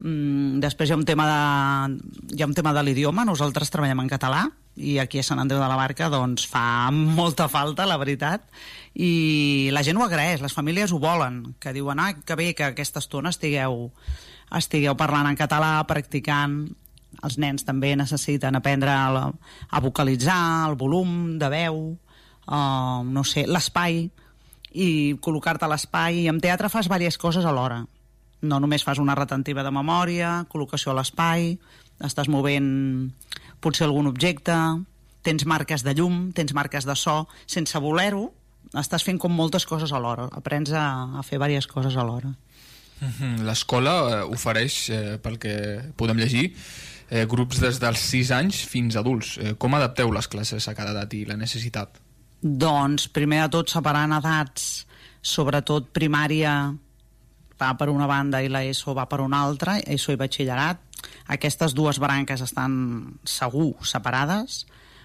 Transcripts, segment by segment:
Després hi ha un tema de l'idioma. Nosaltres treballem en català i aquí a Sant Andreu de la Barca doncs fa molta falta, la veritat, i la gent ho agraeix, les famílies ho volen, que diuen que bé que aquesta estona estigueu parlant en català, practicant. Els nens també necessiten aprendre a vocalitzar, el volum de veu, no sé, l'espai, i col·locar-te a l'espai. I en teatre fas diverses coses alhora. No només fas una retentiva de memòria, col·locació a l'espai, estàs movent potser algun objecte, tens marques de llum, tens marques de so, sense voler-ho, estàs fent com moltes coses alhora, aprens a fer diverses coses alhora. L'escola ofereix, pel que podem llegir, grups des dels 6 anys fins a adults. Com adapteu les classes a cada edat i la necessitat? Doncs, primer de tot, separant edats, sobretot primària va per una banda i l'ESO va per una altra, ESO i batxillerat. Aquestes dues branques estan segur separades,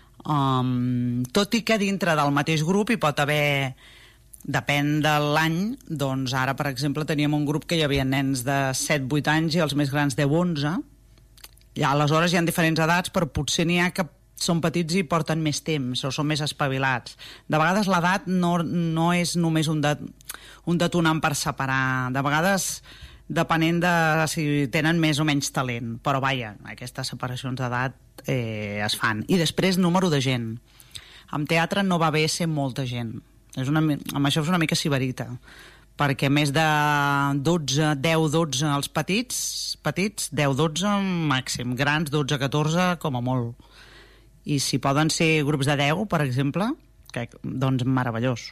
tot i que dintre del mateix grup hi pot haver, depèn de l'any, doncs ara per exemple teníem un grup que hi havia nens de 7-8 anys i els més grans 10-11, i aleshores hi ha diferents edats, però potser n'hi ha que són petits i porten més temps o són més espavilats. De vegades l'edat no és només un detonant per separar, de vegades depenent de si tenen més o menys talent, però vaja, aquestes separacions d'edat es fan. I després número de gent. En teatre no va bé ser molta gent. Amb això és una mica sibarita, perquè més de 12, 10-12 els petits 10-12 màxim, grans 12-14 com a molt. I si poden ser grups de 10, per exemple, doncs meravellós.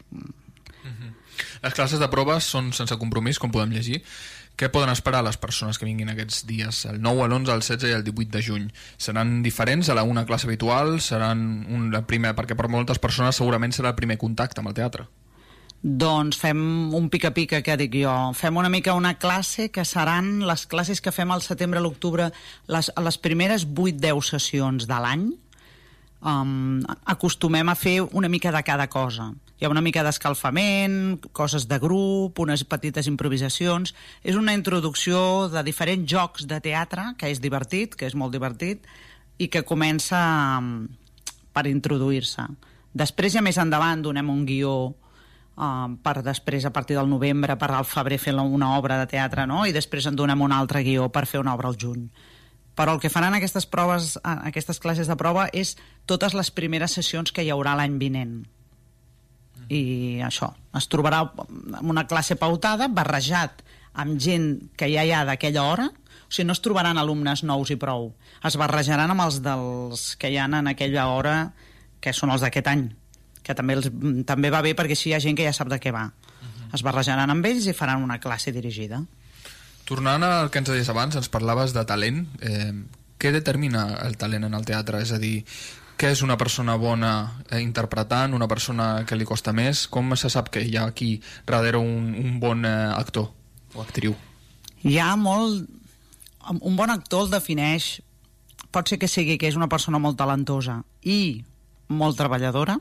Les classes de proves són sense compromís, com podem llegir. Què poden esperar les persones que vinguin aquests dies, el 9, l'11, el 16 i el 18 de juny? Seran diferents a una classe habitual? Seran la primera, perquè per moltes persones segurament serà el primer contacte amb el teatre. Doncs fem un pica-pica, que dic jo. Fem una mica una classe que seran les classes que fem al setembre, a l'octubre, les primeres 8-10 sessions de l'any. Acostumem a fer una mica de cada cosa. Hi ha una mica d'escalfament, coses de grup, unes petites improvisacions. És una introducció de diferents jocs de teatre, que és divertit, que és molt divertit, i que comença per introduir-se. Després, ja més endavant, donem un guió per després, a partir del novembre, per al febrer fer una obra de teatre, no? I després en donem un altre guió per fer una obra al juny. Però el que faran aquestes proves, aquestes classes de prova, és totes les primeres sessions que hi haurà l'any vinent. I això, es trobarà una classe pautada, barrejat amb gent que ja hi ha d'aquella hora. O sigui, no es trobaran alumnes nous i prou. Es barrejaran amb els dels que hi ha en aquella hora, que són els d'aquest any, que també va bé perquè així hi ha gent que ja sap de què va. Es barrejaran amb ells i faran una classe dirigida. Tornant al que ens deies abans, ens parlaves de talent. Què determina el talent en el teatre? És a dir, què és una persona bona interpretant, una persona que li costa més? Com se sap que hi ha aquí darrere un bon actor o actriu? Hi ha molt... Un bon actor el defineix... Pot ser que sigui que és una persona molt talentosa i molt treballadora,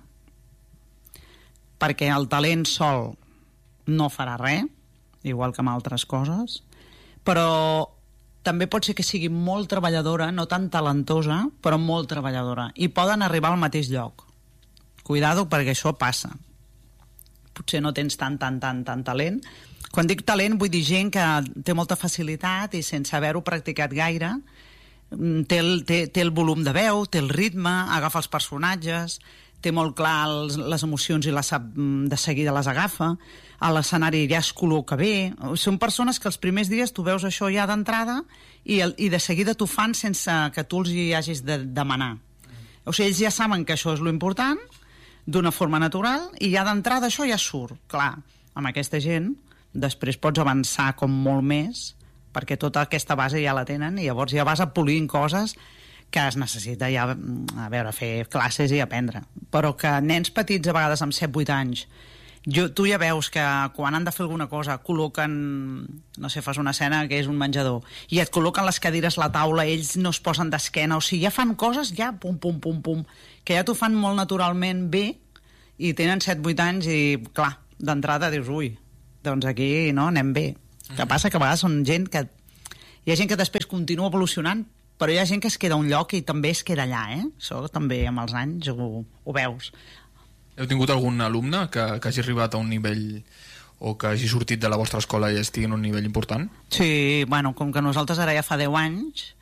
perquè el talent sol no farà res, igual que amb altres coses, però també pot ser que sigui molt treballadora, no tan talentosa, però molt treballadora, i poden arribar al mateix lloc. Cuidado, perquè això passa. Potser no tens tant talent. Quan dic talent vull dir gent que té molta facilitat i sense haver-ho practicat gaire té el volum de veu, té el ritme, agafa els personatges, té molt clar les emocions i les sap de seguida, les agafa, a l'escenari ja es col·loca bé. Són persones que els primers dies tu veus això ja d'entrada i de seguida t'ho fan sense que tu els hi hagis de demanar. O sigui, ells ja saben que això és lo important, d'una forma natural, i ja d'entrada això ja surt. Clar, amb aquesta gent després pots avançar com molt més, perquè tota aquesta base ja la tenen i llavors ja vas polint coses que es necessita ja, a veure, fer classes i aprendre. Però que nens petits, a vegades amb 7-8 anys, tu ja veus que quan han de fer alguna cosa col·loquen, no sé, fas una escena que és un menjador, i et col·loquen les cadires a la taula, ells no es posen d'esquena, o sigui, ja fan coses, ja pum, pum, pum, pum, que ja t'ho fan molt naturalment bé, i tenen 7-8 anys i, clar, d'entrada dius, ui, doncs aquí no, anem bé. El que passa que a vegades són gent que Hi ha gent que després continua evolucionant, però hi ha gent que es queda a un lloc i també es queda allà, Això també amb els anys ho veus. Heu tingut algun alumne que hagi arribat a un nivell o que hagi sortit de la vostra escola i estigui en un nivell important? Sí, bueno, com que nosaltres ara ja fa 10 anys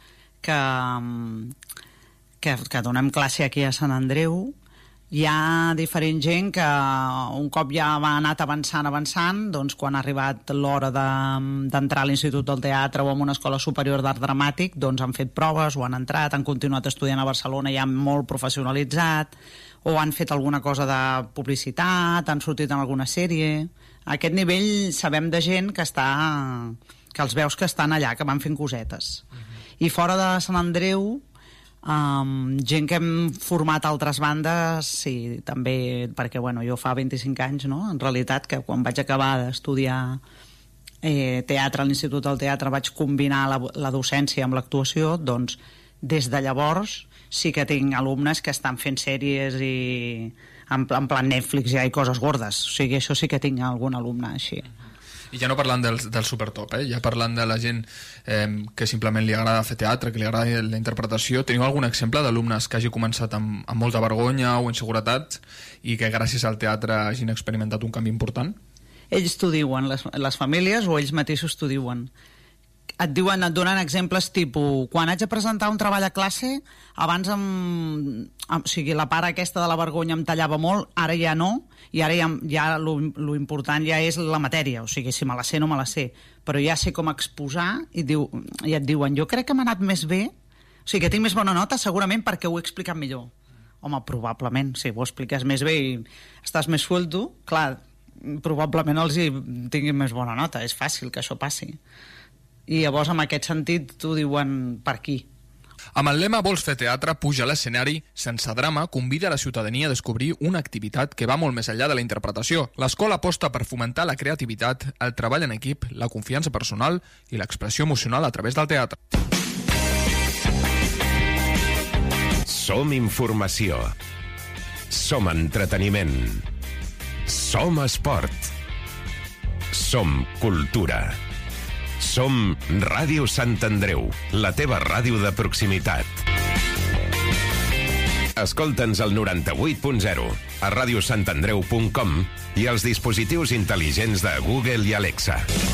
que donem classe aquí a Sant Andreu, hi ha diferent gent que un cop ja ha anat avançant, doncs quan ha arribat l'hora d'entrar a l'Institut del Teatre o en una escola superior d'art dramàtic, doncs han fet proves o han entrat, han continuat estudiant a Barcelona ja molt professionalitzat, o han fet alguna cosa de publicitat, han sortit en alguna sèrie. A aquest nivell sabem de gent que els veus que estan allà, que van fent cosetes. I fora de Sant Andreu, gent que hem format a altres bandes, sí, també, perquè jo fa 25 anys, no? En realitat, que quan vaig acabar d'estudiar teatre a l'Institut del Teatre vaig combinar la docència amb l'actuació, doncs des de llavors sí que tinc alumnes que estan fent sèries i en plan Netflix ja hi coses gordes, o sigui, això sí que tinc algun alumne així. I ja no parlant del supertop, ja parlant de la gent que simplement li agrada fer teatre, que li agrada la interpretació, teniu algun exemple d'alumnes que hagi començat amb molta vergonya o inseguretat i que gràcies al teatre hagin experimentat un canvi important? Ells t'ho diuen, les famílies, o ells mateixos t'ho diuen. Et donen exemples tipus, quan haig de presentar un treball a classe, abans o sigui, la part aquesta de la vergonya em tallava molt, ara ja no, i ara ja lo important ja és la matèria, o sigui, si me la sé no me la sé, però ja sé com exposar i et diuen, jo crec que m'ha anat més bé, o sigui, que tinc més bona nota segurament perquè ho he explicat millor. Home, probablement, si ho expliques més bé i estàs més suelto, clar, probablement els hi tinguin més bona nota, és fàcil que això passi. I llavors, en aquest sentit, t'ho diuen per aquí. Amb el lema Vols fer teatre, puja a l'escenari, sense drama, convida a la ciutadania a descobrir una activitat que va molt més enllà de la interpretació. L'escola aposta per fomentar la creativitat, el treball en equip, la confiança personal i l'expressió emocional a través del teatre. Som informació. Som entreteniment. Som esport. Som cultura. Som Ràdio Sant Andreu, la teva ràdio de proximitat. Escolta'ns al 98.0, a radiosantandreu.com i als dispositius intel·ligents de Google i Alexa.